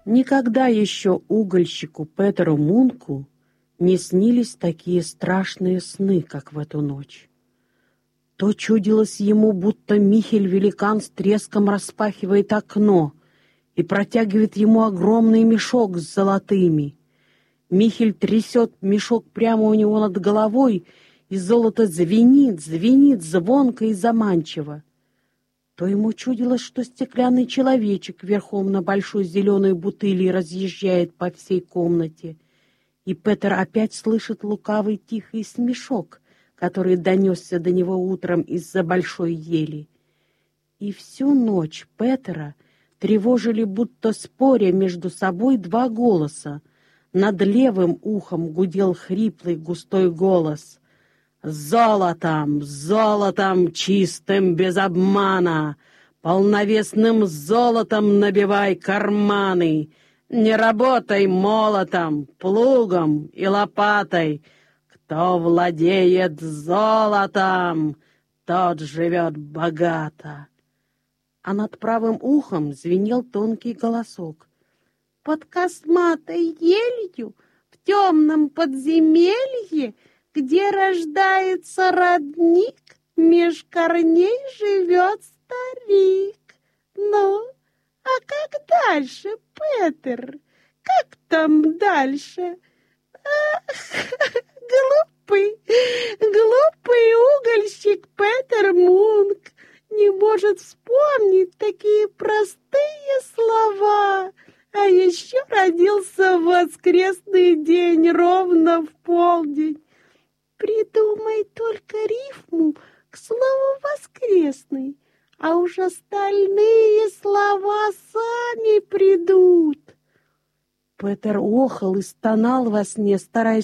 Никогда еще угольщику Петеру Мунку не снились такие страшные сны, как в эту ночь. То чудилось ему, будто Михель-великан с треском распахивает окно и протягивает ему огромный мешок с золотыми. Михель трясет мешок прямо у него над головой, и золото звенит, звенит звонко и заманчиво. То ему чудилось, что стеклянный человечек верхом на большой зеленой бутыли разъезжает по всей комнате, и Петер опять слышит лукавый тихий смешок, который донесся до него утром из-за большой ели. И всю ночь Петера тревожили, будто споря между собой, два голоса. Над левым ухом гудел хриплый густой голос: «Золотом, золотом чистым без обмана, полновесным золотом набивай карманы, не работай молотом, плугом и лопатой. Кто владеет золотом, тот живет богато». А над правым ухом звенел тонкий голосок: «Под косматой елью в темном подземелье, где рождается родник, меж корней живет старик. Ну, а как дальше, Петер? Как там дальше? Ах, глупый угольщик Петер Мунк не может вспомнить такие простые слова. А еще родился в воскресный день ровно в полдень. Придумай только рифму к слову «воскресный», а уж остальные слова сами придут. Петер охал и стонал во сне, стараясь